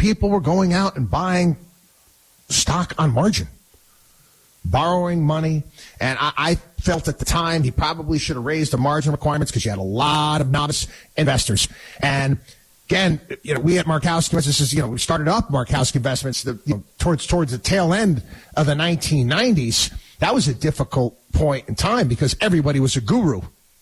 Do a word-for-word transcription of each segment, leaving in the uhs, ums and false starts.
people were going out and buying stock on margin, borrowing money. And I, I felt at the time he probably should have raised the margin requirements because you had a lot of novice investors. And again, you know, we at Markowski, this is, you know, we started up Markowski Investments the, you know, towards towards the tail end of the nineteen nineties. That was a difficult point in time because everybody was a guru.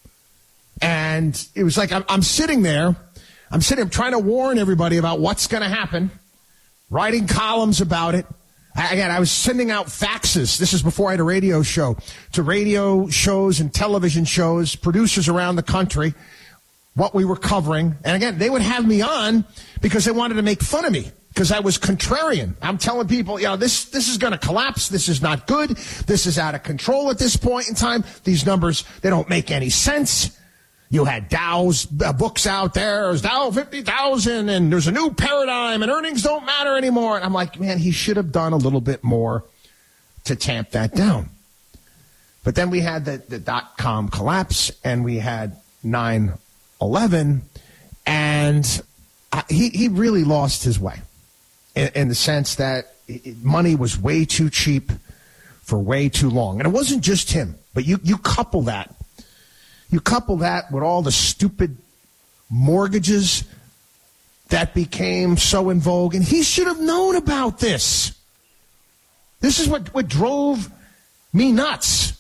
And it was like I'm, I'm sitting there, I'm sitting, I'm trying to warn everybody about what's going to happen, writing columns about it. Again, I was sending out faxes. This is before I had a radio show, to radio shows and television shows, producers around the country, what we were covering. And again, they would have me on because they wanted to make fun of me because I was contrarian. I'm telling people, you know, this, this is going to collapse. This is not good. This is out of control at this point in time. These numbers, they don't make any sense. You had Dow's uh, books out there. There's Dow fifty thousand, and there's a new paradigm, and earnings don't matter anymore. And I'm like, man, he should have done a little bit more to tamp that down. But then we had the, the dot-com collapse, and we had nine eleven, and I, he, he really lost his way in, in the sense that it, money was way too cheap for way too long. And it wasn't just him, but you, you couple that. You couple that with all the stupid mortgages that became so in vogue, and he should have known about this. This is what, what drove me nuts.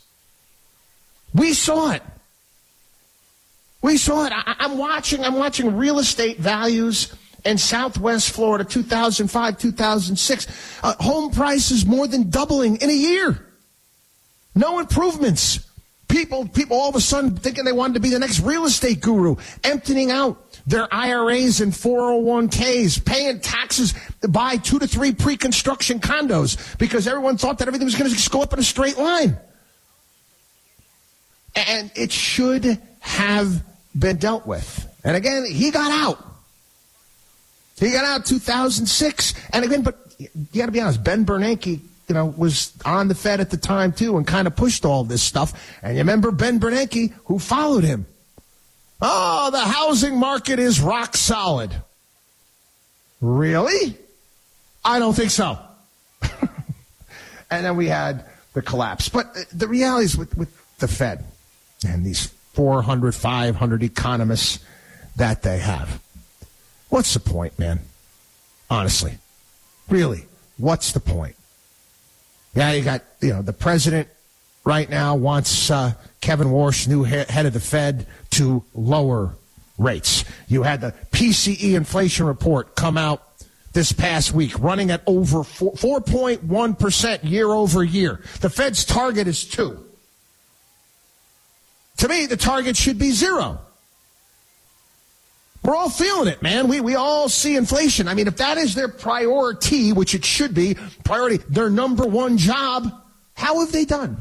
We saw it. We saw it. I, I'm watching, I'm watching real estate values in Southwest Florida, two thousand five, two thousand six. Uh, home prices more than doubling in a year. No improvements. People, people all of a sudden thinking they wanted to be the next real estate guru, emptying out their I R As and four oh one k's, paying taxes to buy two to three pre-construction condos because everyone thought that everything was going to just go up in a straight line. And it should have been dealt with. And again, he got out. He got out two thousand six. And again, but you got to be honest, Ben Bernanke, you know, was on the Fed at the time, too, and kind of pushed all this stuff. And you remember Ben Bernanke, who followed him. Oh, the housing market is rock solid. Really? I don't think so. And then we had the collapse. But the reality is with, with the Fed and these four hundred, five hundred economists that they have, what's the point, man? Honestly. Really, what's the point? Yeah, you got, you know, the president right now wants uh, Kevin Warsh, new he- head of the Fed, to lower rates. You had the P C E inflation report come out this past week, running at over four point one percent year over year. The Fed's target is two. To me, the target should be zero. We're all feeling it, man. We we all see inflation. I mean, if that is their priority, which it should be, priority, their number one job, how have they done?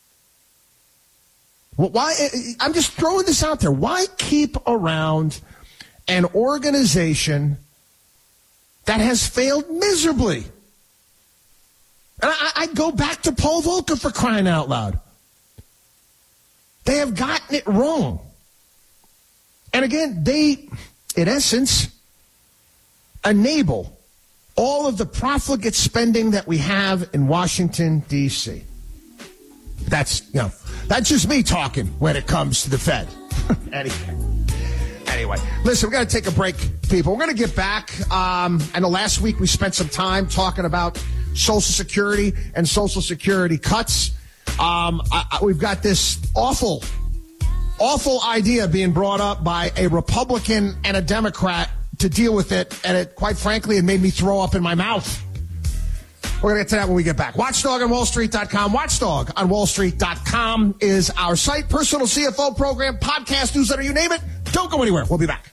Well, why? I'm just throwing this out there. Why keep around an organization that has failed miserably? And I, I go back to Paul Volcker, for crying out loud. They have gotten it wrong. And again, they, in essence, enable all of the profligate spending that we have in Washington, D C That's, you know, that's just me talking when it comes to the Fed. anyway, anyway, listen, we're going to take a break, people. We're going to get back. Um, I know last week we spent some time talking about Social Security and Social Security cuts. Um, I, I, we've got this awful, awful idea being brought up by a Republican and a Democrat to deal with it, and it, quite frankly, it made me throw up in my mouth. We're going to get to that when we get back. Watchdog on Wall Street dot com. Watchdog on Wall Street dot com is our site. Personal C F O program, podcast, newsletter, you name it. Don't go anywhere. We'll be back.